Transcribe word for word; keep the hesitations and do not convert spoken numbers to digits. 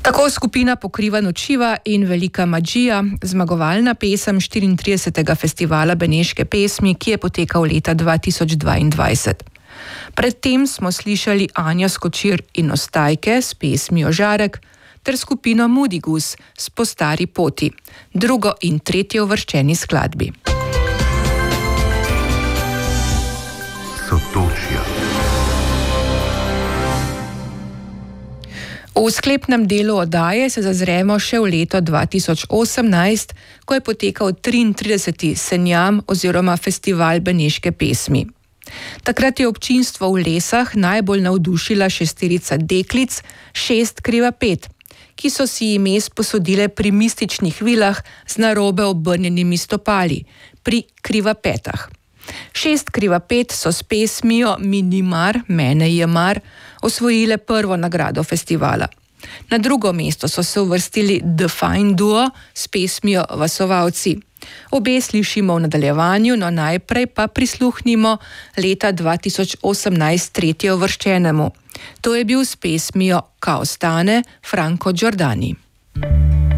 Tako skupina Pokriva nočiva in Velika Magija, zmagovalna pesem štiriintridesetega festivala beneške pesmi, ki je potekal leta dva tisoč dvaindvajset. Predtem smo slišali Anjo Skočir in Ostajke s pesmijo Žarek ter skupino Mudigus s Po stari poti, drugo in tretjo uvrščeni skladbi. Sotočja. V sklepnem delu oddaje se zazremo še v leto dva tisoč osemnajst, ko je potekal triintrideseti Senjam oziroma festival beneške pesmi. Takrat je občinstvo v Lesah najbolj navdušila šesterica deklic, šest kriva pet, ki so si ime sposodile pri mističnih vilah z narobe obrnjenimi stopali, pri kriva petah. Šest kriva pet so s pesmijo Mi ni mar, mene je mar osvojile prvo nagrado festivala. Na drugo mesto so se uvrstili The Fine Duo s pesmijo Vasovalci. Obe slišimo v nadaljevanju, no najprej pa prisluhnimo leta dva tisoč osemnajst tretje uvrščenemu. To je bil s pesmijo Ka ostane Franco Giordani.